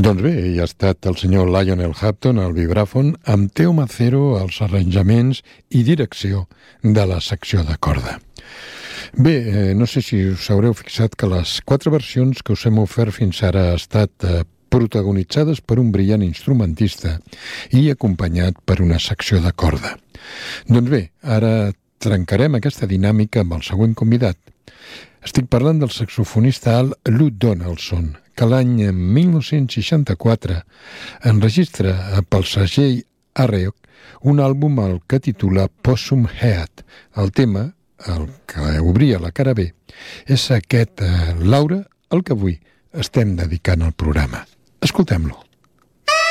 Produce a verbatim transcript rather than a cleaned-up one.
Doncs bé, hi ha estat el senyor Lionel Hampton al vibràfon amb Teo Macero als arranjaments i direcció de la secció de corda. Bé, eh, no sé si us haureu fixat que les quatre versions que us hem ofert fins ara ha estat eh, protagonitzades per un brillant instrumentista i acompanyat per una secció de corda. Doncs bé, ara trencarem aquesta dinàmica amb el següent convidat. Estic parlant del saxofonista alt Lou Donaldson, que l'any mil nou-cents seixanta-quatre enregistra pel segell Arreoch un àlbum al que titula Possum Head. El tema, el que obria la cara B, és aquest eh, Laura, el que avui estem dedicant al programa. Escoltem-lo.